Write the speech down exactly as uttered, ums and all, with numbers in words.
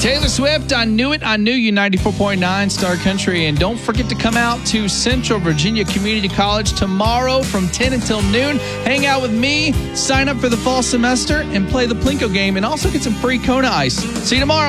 Taylor Swift, I Knew It. I Knew You, ninety-four point nine Star Country. And don't forget to come out to Central Virginia Community College tomorrow from ten until noon. Hang out with me, sign up for the fall semester, and play the Plinko game, and also get some free Kona ice. See you tomorrow.